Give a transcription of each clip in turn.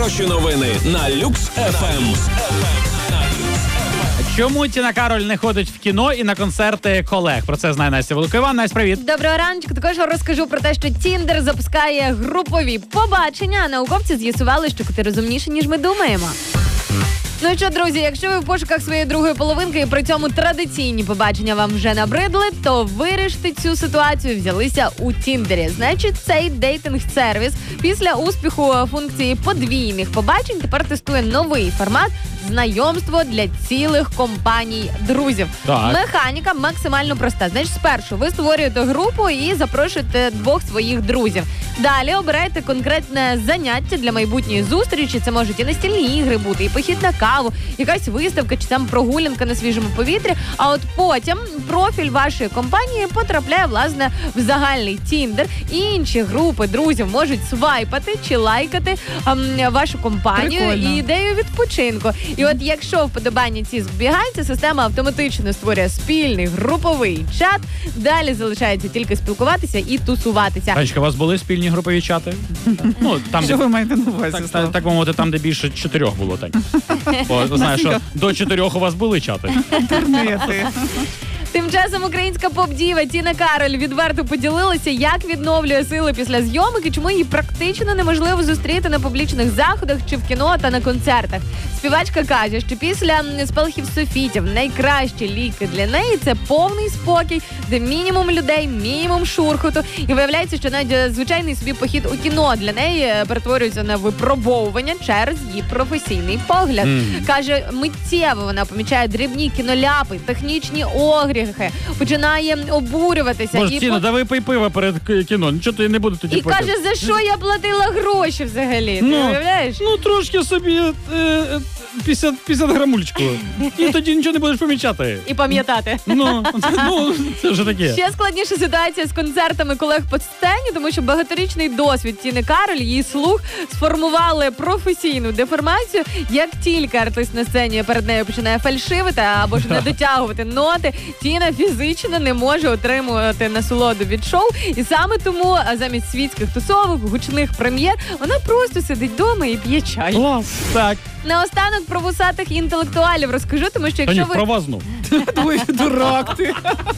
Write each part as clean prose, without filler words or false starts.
Хороші новини на Люкс ФМ. Чому Тіна Кароль не ходить в кіно і на концерти колег? Про це знає Настя Волокова. Настя, привіт. Доброго раночку. Також розкажу про те, що Тіндер запускає групові побачення, а науковці з'ясували, що коти розумніші, ніж ми думаємо. Ну що, друзі, якщо ви в пошуках своєї другої половинки і при цьому традиційні побачення вам вже набридли, то вирішити цю ситуацію взялися у Тіндері. Значить, цей дейтинг-сервіс після успіху функції подвійних побачень тепер тестує новий формат знайомство для цілих компаній друзів. Так. Механіка максимально проста. Значить, спершу ви створюєте групу і запрошуєте двох своїх друзів. Далі обираєте конкретне заняття для майбутньої зустрічі. Це можуть і настільні ігри бути, і похід на каву, якась виставка чи там прогулянка на свіжому повітрі. А от потім профіль вашої компанії потрапляє, власне, в загальний Тіндер. І інші групи друзів можуть свайпати чи лайкати вашу компанію. Прикольно. І ідею відпочинку. І от якщо вподобання ці збігаються, система автоматично створює спільний груповий чат. Далі залишається тільки спілкуватися і тусуватися. Танечка, у вас були спільні групові чати? Ну, там, Що де, ви маєте на увазі? так мовити, там, де більше 4 було, Тань. Бо знаєш, що до 4 у вас були чати. Інтернети. Тим часом українська поп-діва Тіна Кароль відверто поділилася, як відновлює сили після зйомок і чому її практично неможливо зустріти на публічних заходах чи в кіно та на концертах. Співачка каже, що після спалахів софітів найкращі ліки для неї – це повний спокій, де мінімум людей, мінімум шурхоту. І виявляється, що навіть звичайний собі похід у кіно для неї перетворюється на випробовування через її професійний погляд. Каже, миттєво вона помічає дрібні кіноляпи, технічні огріхи, починає обурюватися. Може, Тіна, давай пий пиво перед кіно. Нічого ти не буду тоді І каже, за що я платила гроші взагалі? Ти уявляєш? Ну, трошки собі 50 грамульчку. І тоді нічого не будеш помічати. І пам'ятати. Ну, це вже таке. Ще складніша ситуація з концертами колег по сцені, тому що багаторічний досвід Тіни Кароль, її слух сформували професійну деформацію. Як тільки артист на сцені перед нею починає фальшивити або ж не дотягувати ноти, Тіна фізично не може отримувати насолоду від шоу. І саме тому замість світських тусовок, гучних прем'єр, вона просто сидить вдома і п'є чай. Клас, так. Наостанок про вусатих інтелектуалів розкажу, тому що якщо ви... про вас знов. Ой, дурак ти.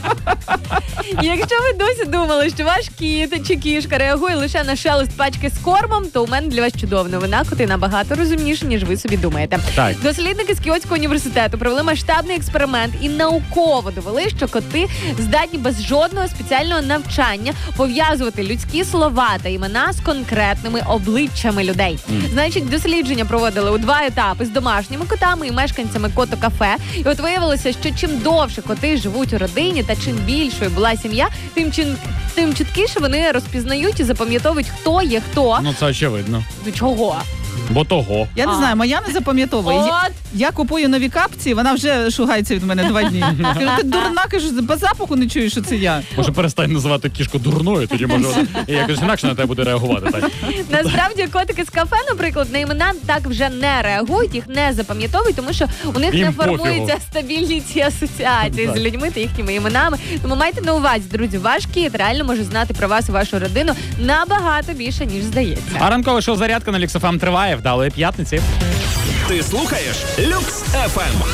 Якщо ви досі думали, що ваш кіт чи кішка реагує лише на шелест пачки з кормом, то у мене для вас чудова новина. Коти набагато розумніші, ніж ви собі думаєте. Так. Дослідники з Кіотського університету провели масштабний експеримент і науково довели, що коти здатні без жодного спеціального навчання пов'язувати людські слова та імена з конкретними обличчями людей. Значить, дослідження проводили у 2 етапи з домашніми котами і мешканцями кото-кафе. І от виявилося, що чим довше коти живуть у родині та чим більшою була сім'я, тим чіткіше вони розпізнають і запам'ятовують, хто є хто. Ну, це очевидно. До чого? Бо того. Я не знаю, моя не запам'ятовує. От. Я купую нові капці, вона вже шугається від мене 2 дні. Кажу, ти дурна, кажу, по запаху не чуєш, що це я. Може, перестань називати кішку дурною, тоді може вона якось інакше на тебе буде реагувати. Так. Насправді котики з кафе, наприклад, на імена так вже не реагують, їх не запам'ятовують, тому що у них Їм не пофігу. формуються стабільні ці асоціації Так. з людьми та їхніми іменами. Тому майте на увазі, друзі, ваш кіт реально може знати про вас і вашу родину набагато більше, ніж здається. А ранкове шоу «Зарядка» на Люкс ФМ триває. Вдалої п'ятниці. Ти слухаєш Люкс ФМ.